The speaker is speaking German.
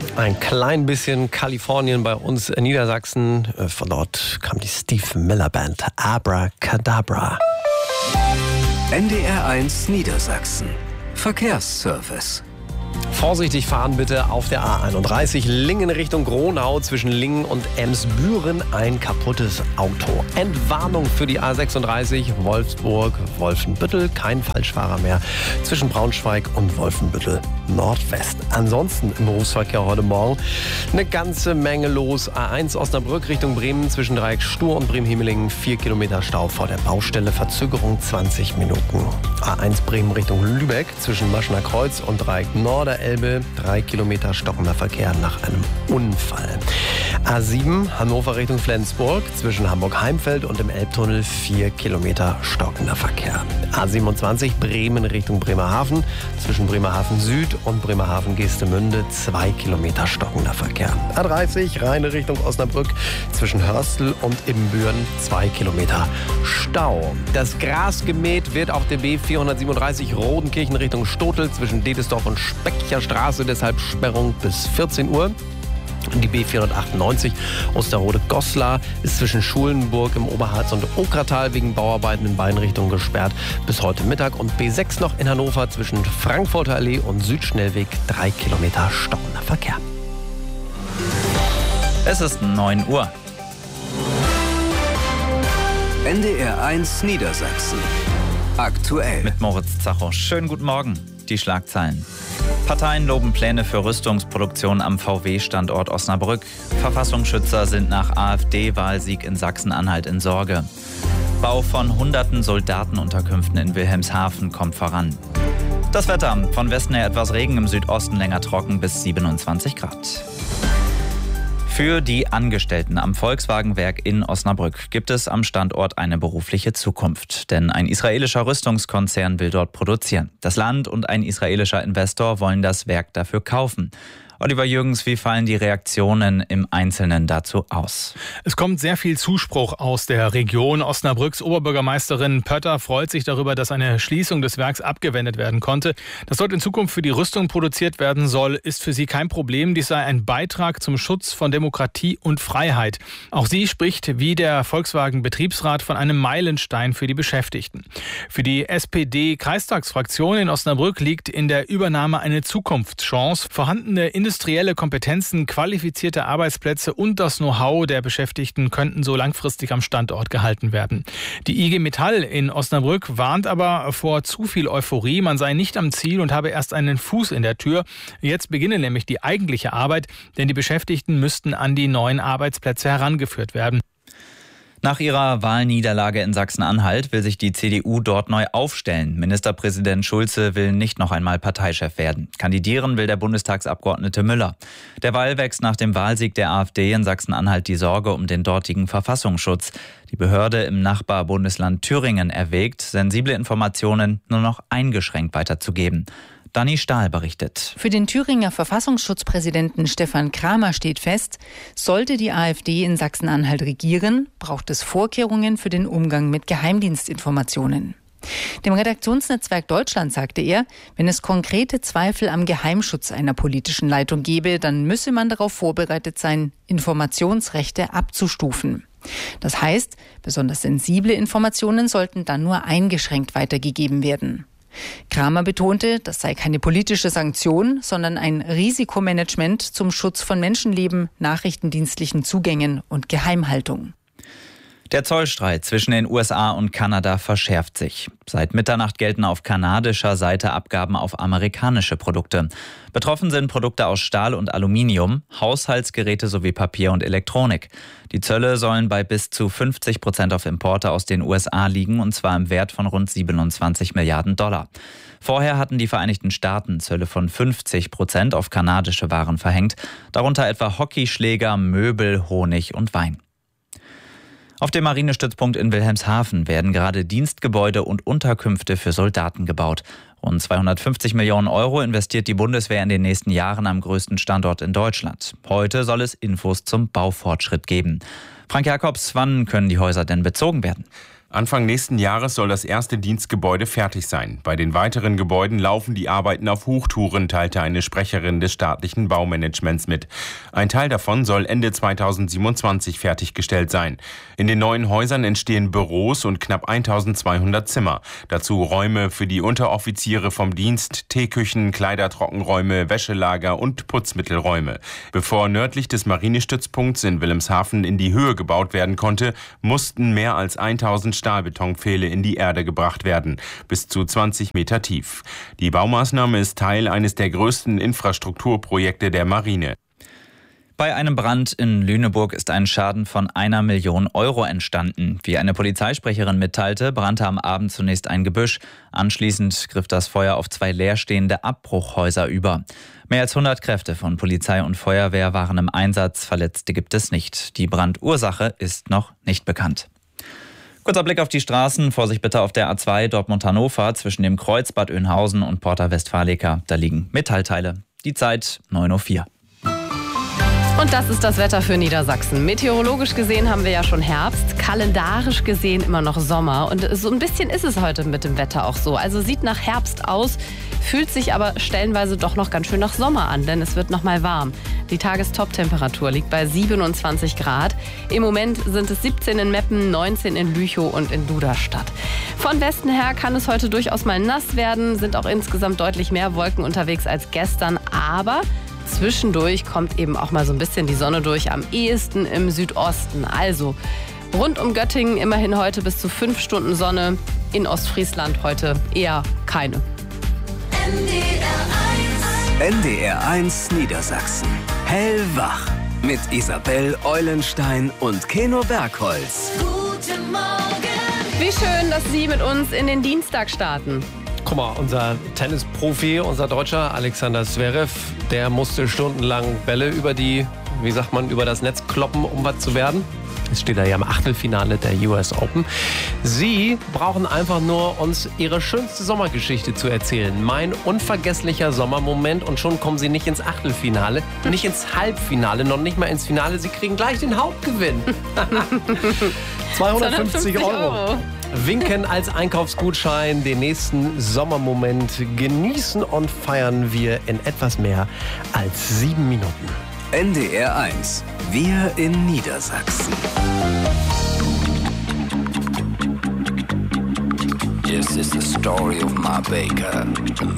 Ein klein bisschen Kalifornien bei uns in Niedersachsen. Von dort kam die Steve Miller Band Abracadabra. NDR1 Niedersachsen. Verkehrsservice. Vorsichtig fahren bitte auf der A31 Lingen Richtung Gronau zwischen Lingen und Emsbüren ein kaputtes Auto. Entwarnung für die A36 Wolfsburg-Wolfenbüttel, kein Falschfahrer mehr zwischen Braunschweig und Wolfenbüttel Nordwest. Ansonsten im Berufsverkehr heute Morgen eine ganze Menge los. A1 Osnabrück Richtung Bremen zwischen Dreieck Stur und Bremen-Hemelingen 4 Kilometer Stau vor der Baustelle, Verzögerung 20 Minuten. A1 Bremen Richtung Lübeck zwischen Maschener Kreuz und Dreieck Norderelbe 3 Kilometer stockender Verkehr nach einem Unfall. A7 Hannover Richtung Flensburg zwischen Hamburg-Heimfeld und dem Elbtunnel 4 Kilometer stockender Verkehr. A27 Bremen Richtung Bremerhaven zwischen Bremerhaven Süd und Bremerhaven-Geestemünde 2 Kilometer stockender Verkehr. A30 Rheine Richtung Osnabrück zwischen Hörstel und Ibbenbüren 2 Kilometer Stau. Das Gras gemäht wird auf der B437 Rodenkirchen Richtung Stotel zwischen Detesdorf und Speckcher Straße, deshalb Sperrung bis 14 Uhr. Die B498 Osterode-Goslar ist zwischen Schulenburg im Oberharz und Okertal wegen Bauarbeiten in beiden Richtungen gesperrt bis heute Mittag. Und B6 noch in Hannover zwischen Frankfurter Allee und Südschnellweg 3 Kilometer stockender Verkehr. Es ist 9 Uhr. NDR1 Niedersachsen. Aktuell. Mit Moritz Zacho. Schönen guten Morgen. Die Schlagzeilen. Parteien loben Pläne für Rüstungsproduktion am VW-Standort Osnabrück. Verfassungsschützer sind nach AfD-Wahlsieg in Sachsen-Anhalt in Sorge. Bau von hunderten Soldatenunterkünften in Wilhelmshaven kommt voran. Das Wetter. Von Westen her etwas Regen, im Südosten länger trocken bis 27 Grad. Für die Angestellten am Volkswagenwerk in Osnabrück gibt es am Standort eine berufliche Zukunft. Denn ein israelischer Rüstungskonzern will dort produzieren. Das Land und ein israelischer Investor wollen das Werk dafür kaufen. Oliver Jürgens, wie fallen die Reaktionen im Einzelnen dazu aus? Es kommt sehr viel Zuspruch aus der Region. Osnabrücks Oberbürgermeisterin Pötter freut sich darüber, dass eine Schließung des Werks abgewendet werden konnte. Dass dort in Zukunft für die Rüstung produziert werden soll, ist für sie kein Problem. Dies sei ein Beitrag zum Schutz von Demokratie und Freiheit. Auch sie spricht wie der Volkswagen-Betriebsrat von einem Meilenstein für die Beschäftigten. Für die SPD-Kreistagsfraktion in Osnabrück liegt in der Übernahme eine Zukunftschance. Vorhandene industrielle Kompetenzen, qualifizierte Arbeitsplätze und das Know-how der Beschäftigten könnten so langfristig am Standort gehalten werden. Die IG Metall in Osnabrück warnt aber vor zu viel Euphorie. Man sei nicht am Ziel und habe erst einen Fuß in der Tür. Jetzt beginne nämlich die eigentliche Arbeit, denn die Beschäftigten müssten an die neuen Arbeitsplätze herangeführt werden. Nach ihrer Wahlniederlage in Sachsen-Anhalt will sich die CDU dort neu aufstellen. Ministerpräsident Schulze will nicht noch einmal Parteichef werden. Kandidieren will der Bundestagsabgeordnete Müller. Derweil wächst nach dem Wahlsieg der AfD in Sachsen-Anhalt die Sorge um den dortigen Verfassungsschutz. Die Behörde im Nachbarbundesland Thüringen erwägt, sensible Informationen nur noch eingeschränkt weiterzugeben. Dani Stahl berichtet. Für den Thüringer Verfassungsschutzpräsidenten Stefan Kramer steht fest, sollte die AfD in Sachsen-Anhalt regieren, braucht es Vorkehrungen für den Umgang mit Geheimdienstinformationen. Dem Redaktionsnetzwerk Deutschland sagte er, wenn es konkrete Zweifel am Geheimschutz einer politischen Leitung gebe, dann müsse man darauf vorbereitet sein, Informationsrechte abzustufen. Das heißt, besonders sensible Informationen sollten dann nur eingeschränkt weitergegeben werden. Kramer betonte, das sei keine politische Sanktion, sondern ein Risikomanagement zum Schutz von Menschenleben, nachrichtendienstlichen Zugängen und Geheimhaltung. Der Zollstreit zwischen den USA und Kanada verschärft sich. Seit Mitternacht gelten auf kanadischer Seite Abgaben auf amerikanische Produkte. Betroffen sind Produkte aus Stahl und Aluminium, Haushaltsgeräte sowie Papier und Elektronik. Die Zölle sollen bei bis zu 50% auf Importe aus den USA liegen, und zwar im Wert von rund 27 Milliarden $. Vorher hatten die Vereinigten Staaten Zölle von 50% auf kanadische Waren verhängt, darunter etwa Hockeyschläger, Möbel, Honig und Wein. Auf dem Marinestützpunkt in Wilhelmshaven werden gerade Dienstgebäude und Unterkünfte für Soldaten gebaut. Rund 250 Millionen € investiert die Bundeswehr in den nächsten Jahren am größten Standort in Deutschland. Heute soll es Infos zum Baufortschritt geben. Frank Jakobs, wann können die Häuser denn bezogen werden? Anfang nächsten Jahres soll das erste Dienstgebäude fertig sein. Bei den weiteren Gebäuden laufen die Arbeiten auf Hochtouren, teilte eine Sprecherin des staatlichen Baumanagements mit. Ein Teil davon soll Ende 2027 fertiggestellt sein. In den neuen Häusern entstehen Büros und knapp 1200 Zimmer. Dazu Räume für die Unteroffiziere vom Dienst, Teeküchen, Kleidertrockenräume, Wäschelager und Putzmittelräume. Bevor nördlich des Marinestützpunkts in Wilhelmshaven in die Höhe gebaut werden konnte, mussten mehr als 1000 Stahlbetonpfähle in die Erde gebracht werden, bis zu 20 Meter tief. Die Baumaßnahme ist Teil eines der größten Infrastrukturprojekte der Marine. Bei einem Brand in Lüneburg ist ein Schaden von 1 Million Euro entstanden. Wie eine Polizeisprecherin mitteilte, brannte am Abend zunächst ein Gebüsch. Anschließend griff das Feuer auf 2 leerstehende Abbruchhäuser über. Mehr als 100 Kräfte von Polizei und Feuerwehr waren im Einsatz. Verletzte gibt es nicht. Die Brandursache ist noch nicht bekannt. Kurzer Blick auf die Straßen. Vorsicht bitte auf der A2 Dortmund-Hannover zwischen dem Kreuz Bad Oeynhausen und Porta Westfalica. Da liegen Metallteile. Die Zeit 9:04 Uhr. Und das ist das Wetter für Niedersachsen. Meteorologisch gesehen haben wir ja schon Herbst, kalendarisch gesehen immer noch Sommer. Und so ein bisschen ist es heute mit dem Wetter auch so. Also sieht nach Herbst aus, fühlt sich aber stellenweise doch noch ganz schön nach Sommer an, denn es wird noch mal warm. Die Tagestop-Temperatur liegt bei 27 Grad. Im Moment sind es 17 in Meppen, 19 in Lüchow und in Duderstadt. Von Westen her kann es heute durchaus mal nass werden, sind auch insgesamt deutlich mehr Wolken unterwegs als gestern, aber zwischendurch kommt eben auch mal so ein bisschen die Sonne durch, am ehesten im Südosten. Also rund um Göttingen immerhin heute bis zu 5 Stunden Sonne, in Ostfriesland heute eher keine. NDR1 Niedersachsen. Hellwach mit Isabel Eulenstein und Keno Bergholz. Guten Morgen! Wie schön, dass Sie mit uns in den Dienstag starten. Guck mal, unser Tennisprofi, unser Deutscher Alexander Zverev, der musste stundenlang Bälle über das Netz kloppen, um was zu werden. Jetzt steht er ja im Achtelfinale der US Open. Sie brauchen einfach nur uns ihre schönste Sommergeschichte zu erzählen. Mein unvergesslicher Sommermoment, und schon kommen sie nicht ins Achtelfinale, nicht ins Halbfinale, noch nicht mal ins Finale. Sie kriegen gleich den Hauptgewinn. 250 Euro. Winken als Einkaufsgutschein. Den nächsten Sommermoment genießen und feiern wir in etwas mehr als 7 Minuten. NDR1. Wir in Niedersachsen. This is the story of my baker.